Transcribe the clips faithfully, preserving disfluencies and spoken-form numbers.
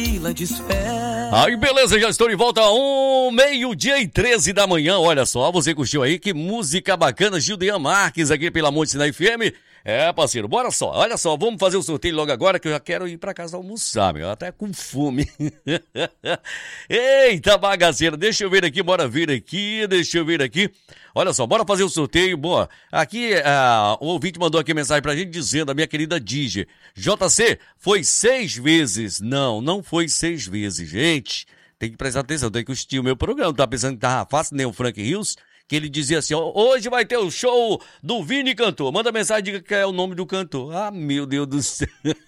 fila de espera. Aí, beleza, já estou de volta a um meio-dia e treze da manhã. Olha só, você curtiu aí? Que música bacana, Gildean Marques aqui pela Monte Sinai F M. É, parceiro, bora só, olha só, vamos fazer o sorteio logo agora que eu já quero ir pra casa almoçar, meu, até com fome. Eita, bagaceira, deixa eu ver aqui, bora vir aqui, deixa eu ver aqui. Olha só, bora fazer o sorteio, boa. Aqui, ah, o ouvinte mandou aqui mensagem pra gente dizendo, a minha querida Digi, J C, foi seis vezes. Não, não foi seis vezes, gente. Tem que prestar atenção, tem que assistir o meu programa, tá pensando que tava fácil, nem o Frank Rios, que ele dizia assim, ó, hoje vai ter o show do Vini Cantor. Manda mensagem, diga que é o nome do cantor. Ah, meu Deus do céu.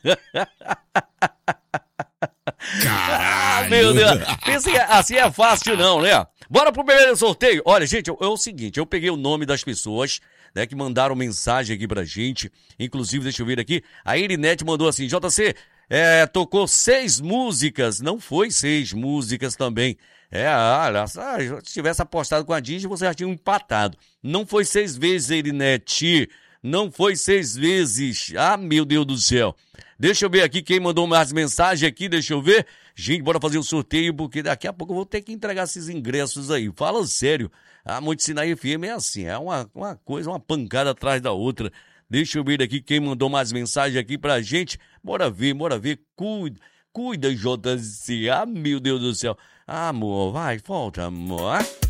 Ah, meu Deus. Pensa que assim é fácil não, né? Bora pro primeiro sorteio. Olha, gente, é o seguinte, eu peguei o nome das pessoas, né, que mandaram mensagem aqui pra gente. Inclusive, deixa eu ver aqui, a Irinete mandou assim, J C, é, tocou seis músicas. Não foi seis músicas também. É, olha, se tivesse apostado com a Digi, você já tinha empatado. Não foi seis vezes, Irinete. Não foi seis vezes. Ah, meu Deus do céu. Deixa eu ver aqui quem mandou mais mensagem aqui, deixa eu ver. Gente, bora fazer o sorteio, porque daqui a pouco eu vou ter que entregar esses ingressos aí. Fala sério, a Monte Sinai F M é assim, é uma, uma coisa, uma pancada atrás da outra. Deixa eu ver aqui quem mandou mais mensagem aqui pra gente. Bora ver, bora ver. Cuida, cuida, J C. Ah, meu Deus do céu. Ah, amor, vai, volta, amor.